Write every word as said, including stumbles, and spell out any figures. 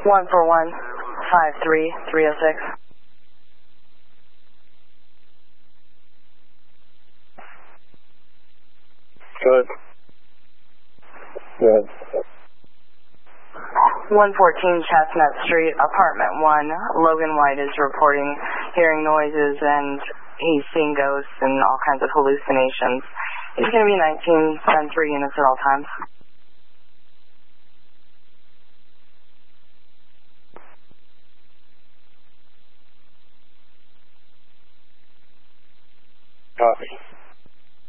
one four one, five three, three oh six. Good. Good. one fourteen Chestnut Street, apartment one. Logan White is reporting hearing noises and he's seeing ghosts and all kinds of hallucinations. He's going to be nineteen, ten three units at all times. Copy.